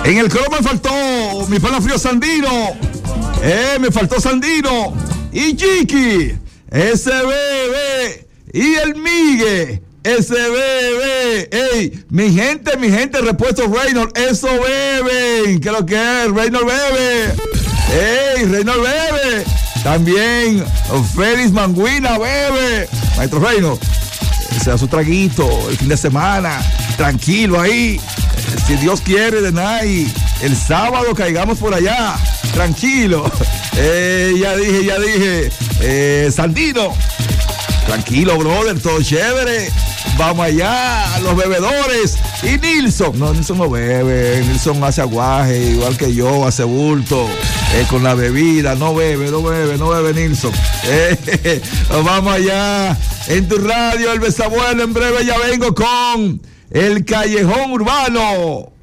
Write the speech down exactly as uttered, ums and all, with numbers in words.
En el coro me faltó mi pana frío Sandino. Eh, me faltó Sandino. Y Chiqui. Ese bebé. Y el Migue. Ese bebé. Ey, mi gente, mi gente, repuesto Reynolds. Eso beben. ¿Qué es lo que es? Reynolds bebe. Ey, Reynolds bebe. También Félix Manguina bebe. Maestro Reynolds, se da su traguito el fin de semana. Tranquilo ahí. Si Dios quiere, de Nay, el sábado caigamos por allá. Tranquilo. Eh, ya dije, ya dije. Eh, Sandino. Tranquilo, brother, todo chévere. Vamos allá, los bebedores. Y Nilson. No, Nilson no bebe. Nilson hace aguaje, igual que yo, hace bulto. Eh, con la bebida. No bebe, no bebe, no bebe Nilson. Eh, vamos allá. En tu radio, el Besabuelo. En breve ya vengo con el Callejón Urbano.